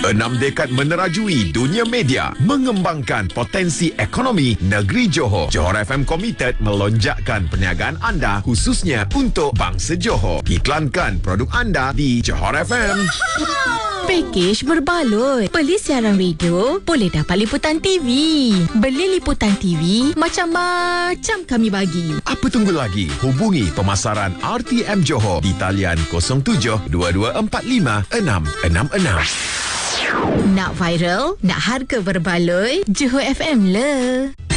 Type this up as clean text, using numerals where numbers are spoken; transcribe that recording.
6 dekad menerajui dunia media, mengembangkan potensi ekonomi negeri Johor. Johor FM komited melonjakkan perniagaan anda khususnya untuk bangsa Johor. Iklankan produk anda di Johor FM. Pakej berbaloi. Beli siaran radio, boleh dapat liputan TV. Beli liputan TV, macam-macam kami bagi. Apa tunggu lagi? Hubungi pemasaran RTM Johor di talian 07 2245 666. Nak viral, nak harga berbaloi, Johor FM le.